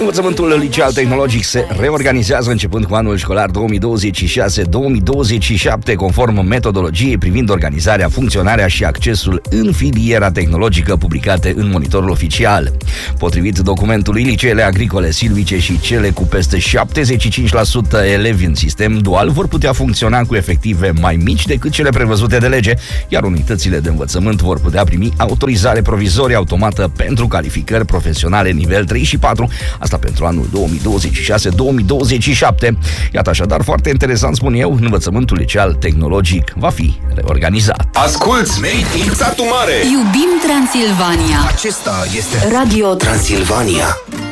Învățământul liceal tehnologic se reorganizează începând cu anul școlar 2026-2027, conform metodologiei privind organizarea, funcționarea și accesul în filiera tehnologică publicate în Monitorul Oficial. Potrivit documentului, liceele agricole, silvice și cele cu peste 75% elevi în sistem dual vor putea funcționa cu efective mai mici decât cele prevăzute de lege, iar unitățile de învățământ vor putea primi autorizare provizorie automată pentru calificări profesionale nivel 3 și 4, asta pentru anul 2026-2027. Iată așadar, foarte interesant, spun eu, învățământul liceal tehnologic va fi reorganizat. Asculți Made in Satu Mare! Iubim Transilvania! Acesta este Radio Transilvania.